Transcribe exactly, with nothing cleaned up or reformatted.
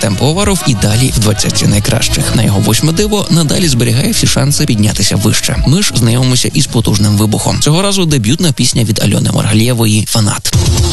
Артем Пивоваров і далі в двадцятці найкращих. На його восьме диво надалі зберігає всі шанси піднятися вище. Ми ж знайомимося із потужним вибухом. Цього разу дебютна пісня від Альони Маргалієвої «Фанат».